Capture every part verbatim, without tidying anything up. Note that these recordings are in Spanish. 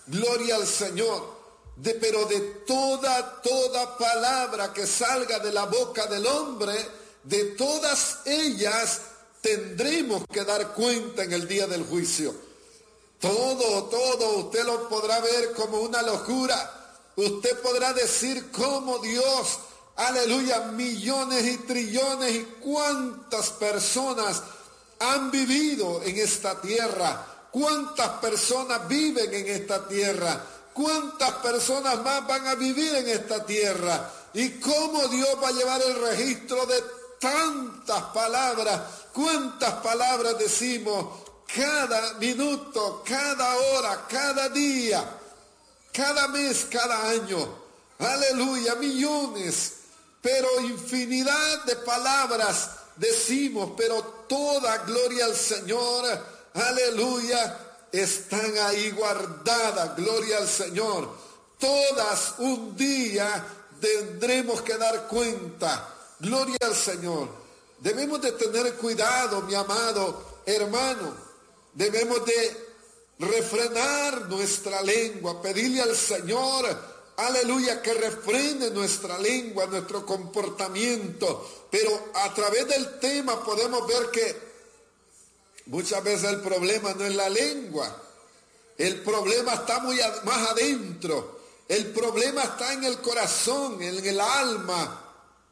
Gloria al Señor. De, pero de toda, toda palabra que salga de la boca del hombre, de todas ellas tendremos que dar cuenta en el día del juicio. Todo, todo, usted lo podrá ver como una locura. Usted podrá decir cómo Dios, aleluya, millones y trillones y cuántas personas han vivido en esta tierra. Cuántas personas viven en esta tierra. ¿Cuántas personas más van a vivir en esta tierra? ¿Y cómo Dios va a llevar el registro de tantas palabras? ¿Cuántas palabras decimos cada minuto, cada hora, cada día, cada mes, cada año? Aleluya, millones, pero infinidad de palabras decimos, pero toda gloria al Señor, aleluya, están ahí guardadas, gloria al Señor. Todas un día tendremos que dar cuenta, gloria al Señor. Debemos de tener cuidado, mi amado hermano. Debemos de refrenar nuestra lengua, pedirle al Señor, aleluya, que refrene nuestra lengua, nuestro comportamiento. Pero a través del tema podemos ver que muchas veces el problema no es la lengua, el problema está muy ad- más adentro, el problema está en el corazón, en el alma,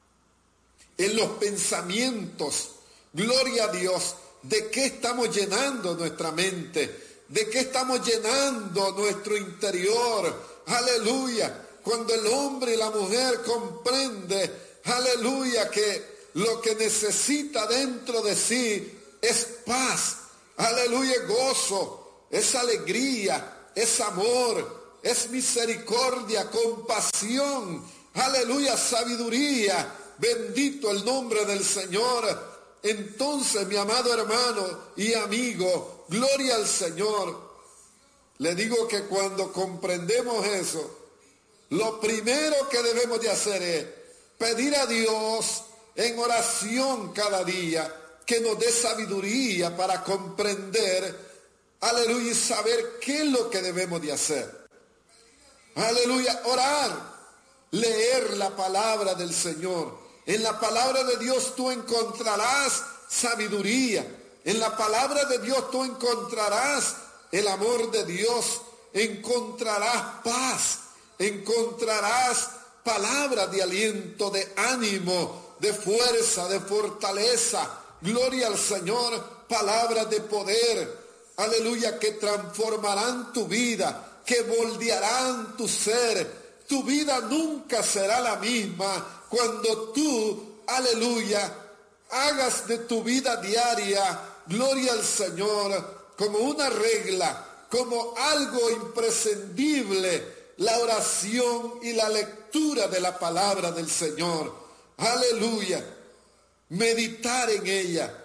en los pensamientos. Gloria a Dios. ¿De qué estamos llenando nuestra mente? ¿De qué estamos llenando nuestro interior? Aleluya. Cuando el hombre y la mujer comprende, aleluya, que lo que necesita dentro de sí es paz, aleluya, gozo, es alegría, es amor, es misericordia, compasión, aleluya, sabiduría, bendito el nombre del Señor. Entonces, mi amado hermano y amigo, gloria al Señor. Le digo que cuando comprendemos eso, lo primero que debemos de hacer es pedir a Dios en oración cada día que nos dé sabiduría para comprender, aleluya, y saber qué es lo que debemos de hacer. Aleluya, orar, leer la palabra del Señor. En la palabra de Dios tú encontrarás sabiduría. En la palabra de Dios tú encontrarás el amor de Dios. Encontrarás paz. Encontrarás palabras de aliento, de ánimo, de fuerza, de fortaleza. Gloria al Señor, palabras de poder, aleluya, que transformarán tu vida, que moldearán tu ser. Tu vida nunca será la misma cuando tú, aleluya, hagas de tu vida diaria, gloria al Señor, como una regla, como algo imprescindible, la oración y la lectura de la palabra del Señor. Aleluya. Meditar en ella,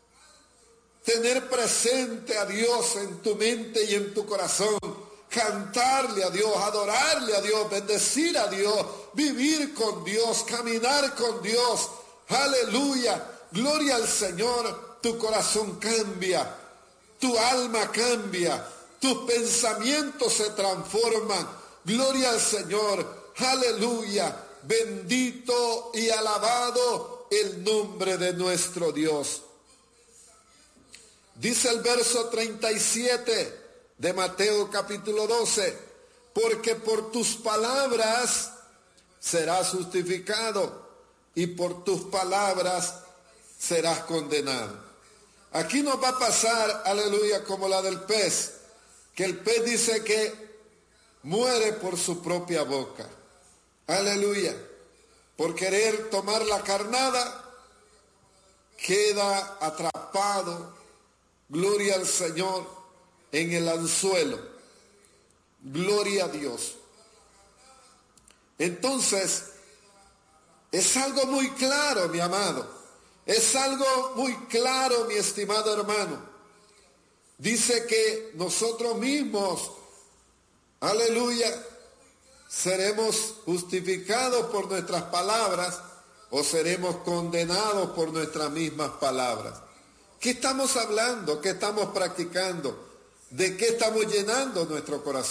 tener presente a Dios en tu mente y en tu corazón, cantarle a Dios, adorarle a Dios, bendecir a Dios, vivir con Dios, caminar con Dios. Aleluya, gloria al Señor. Tu corazón cambia, tu alma cambia, tus pensamientos se transforman. Gloria al Señor, aleluya, bendito y alabado el nombre de nuestro Dios. Dice el verso treinta y siete de Mateo capítulo doce, porque por tus palabras serás justificado y por tus palabras serás condenado. Aquí nos va a pasar, aleluya, como la del pez, que el pez dice que muere por su propia boca. Aleluya. Por querer tomar la carnada, queda atrapado, gloria al Señor, en el anzuelo. Gloria a Dios. Entonces, es algo muy claro, mi amado. Es algo muy claro, mi estimado hermano. Dice que nosotros mismos, aleluya, seremos justificados por nuestras palabras o seremos condenados por nuestras mismas palabras. ¿Qué estamos hablando? ¿Qué estamos practicando? ¿De qué estamos llenando nuestro corazón?